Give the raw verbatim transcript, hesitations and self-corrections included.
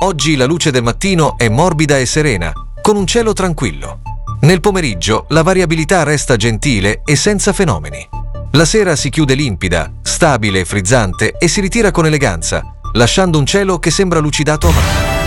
Oggi la luce del mattino è morbida e serena, con un cielo tranquillo. Nel pomeriggio la variabilità resta gentile e senza fenomeni. La sera si chiude limpida, stabile e frizzante e si ritira con eleganza, lasciando un cielo che sembra lucidato a mano.